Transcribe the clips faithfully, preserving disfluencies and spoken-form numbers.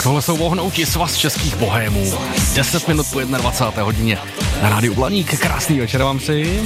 Tak tohle jsou vohnouti Svaz českých bohémů. deset minut po dvacáté jedné hodině na rádiu Blaník. Krásný večer vám přeji.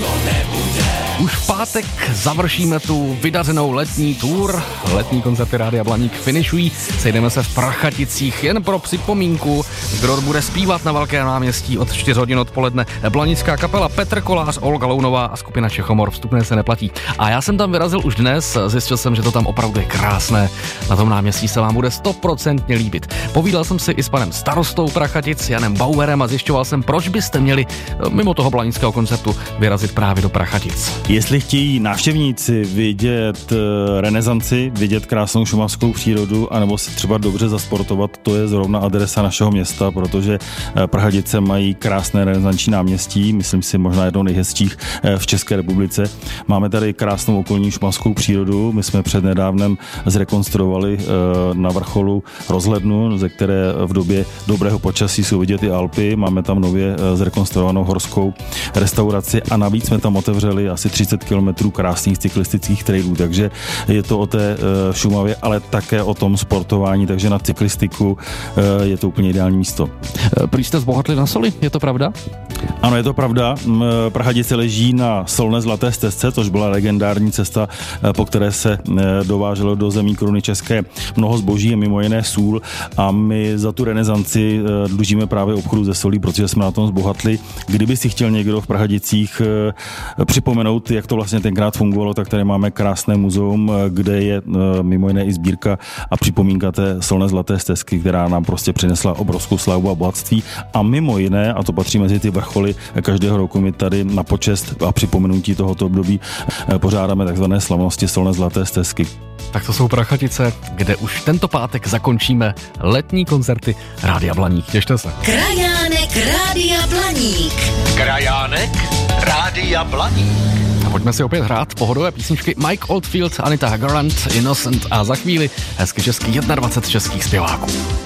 Už v pátek završíme tu vydařenou letní tour. Letní koncerty Rádia Blaník finišují. Sejdeme se v Prachaticích jen pro připomínku. Kdo bude zpívat na Velkém náměstí od čtyři hodin odpoledne. Blanická kapela Petr Kolář, Olga Lounová a skupina Čechomor. Vstupné se neplatí. A já jsem tam vyrazil už dnes. Zjistil jsem, že to tam opravdu je krásné. Na tom náměstí se vám bude stoprocentně líbit. Povídal jsem si i s panem starostou Prachatic Janem Bauerem a zjišťoval jsem, proč byste měli mimo toho blanického koncertu vyrazit právě do Prachatic. Jestli chtějí návštěvníci vidět renesanci, vidět krásnou šumavskou přírodu, anebo si třeba dobře zasportovat, to je zrovna adresa našeho města, protože Prachatice mají krásné renesanční náměstí, myslím si možná jednou nejhezčích v České republice. Máme tady krásnou okolní šumavskou přírodu, my jsme přednedávnem zrekonstruovali na vrcholu rozhlednu, ze které v době dobrého počasí jsou vidět i Alpy, máme tam nově zrekonstruovanou horskou restauraci a navíc jsme tam otevřeli asi třicet kilometrů krásných cyklistických trailů, takže je to o té Šumavě, ale také o tom sportování, takže na cyklistiku je to úplně ideální místo. Prý jste zbohatli na soli, je to pravda? Ano, je to pravda. Prachatice leží na solné zlaté stezce, což byla legendární cesta, po které se dováželo do zemí koruny české mnoho zboží, mimo jiné sůl, a my za tu renesanci dlužíme právě obchodu ze solí, protože jsme na tom zbohatli. Kdyby si chtěl někdo v Prachaticích připomenout, jak to vlastně tenkrát fungovalo, tak tady máme krásné muzeum, kde je mimo jiné i sbírka a připomínka té solné zlaté stezky, která nám prostě přinesla obrovskou slávu a bohatství. A mimo jiné, a to patří mezi ty vrcholy každého roku, my tady na počest a připomenutí tohoto období pořádáme takzvané slavnosti solné zlaté stezky. Tak to jsou Prachatice, kde už tento pátek zakončíme letní koncerty Rádia Blaník. Těšte se. Krajánek Rádia Blaník. Krajánek Rádia Blaník. A pojďme si opět hrát pohodové písničky Mike Oldfield, Anita Garant, Innocent a za chvíli hezky český dvacet jedna českých zpěváků.